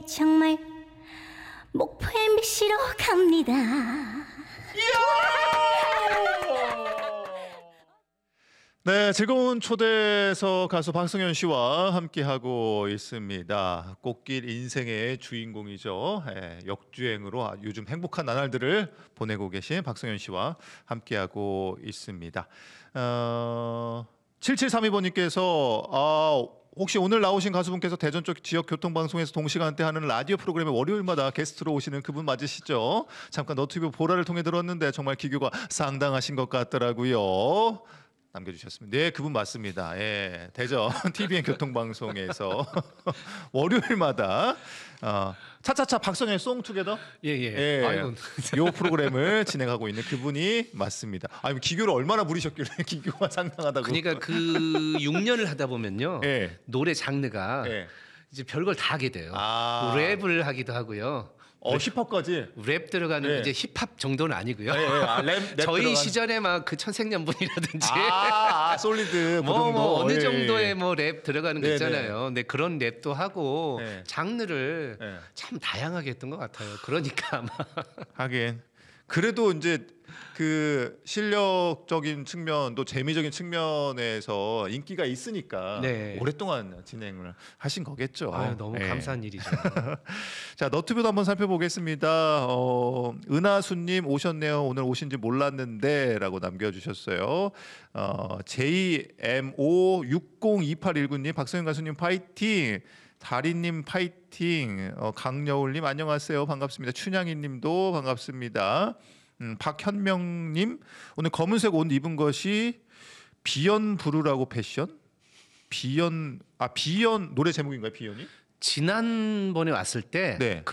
정말 목포 MBC로 갑니다. 네, 즐거운 초대석 가수 박성현 씨와 함께하고 있습니다. 꽃길 인생의 주인공이죠. 역주행으로 요즘 행복한 나날들을 보내고 계신 박성현 씨와 함께하고 있습니다. 7732번님께서 혹시 오늘 나오신 가수분께서 대전 쪽 지역 교통방송에서 동시간대 하는 라디오 프로그램에 월요일마다 게스트로 오시는 그분 맞으시죠? 잠깐 너튜브 보라를 통해 들었는데 정말 기교가 상당하신 것 같더라고요. 남겨주셨습니다. 네, 그분 맞습니다. 예, 대전 TVN 교통방송에서 월요일마다 차차차 박성현의 송투게더 예. 아이고. 요 프로그램을 진행하고 있는 그분이 맞습니다. 아니 기교를 얼마나 부리셨길래 기교가 상당하다고. 그러니까 그 6년을 하다 보면요. 예. 노래 장르가 예. 이제 별걸 다 하게 돼요. 아. 랩을 하기도 하고요. 힙합까지. 랩 들어가는 예. 이제 힙합 정도는 아니고요. 랩 저희 들어간. 시절에 막 그 천생연분이라든지 솔리드 그 정도. 뭐 어느 예. 정도의 뭐 랩 들어가는 거 네네. 있잖아요. 근데 그런 랩도 하고 네. 장르를 네. 참 다양하게 했던 것 같아요. 그러니까 아마 하긴 그래도 이제 그 실력적인 측면 또 재미적인 측면에서 인기가 있으니까 네. 오랫동안 진행을 하신 거겠죠. 아유, 너무 예. 감사한 일이죠. 자, 너튜브도 한번 살펴보겠습니다. 은하수님 오셨네요. 오늘 오신지 몰랐는데라고 남겨주셨어요. JMO602819님 박성현 가수님 파이팅. 다리님 파이팅. 강여울님 안녕하세요. 반갑습니다. 춘향이님도 반갑습니다. 박현명님 오늘 검은색 옷 입은 것이 비연 부르라고 패션? 비연 노래 제목인가요? 비연이? 지난번에 왔을 때 네.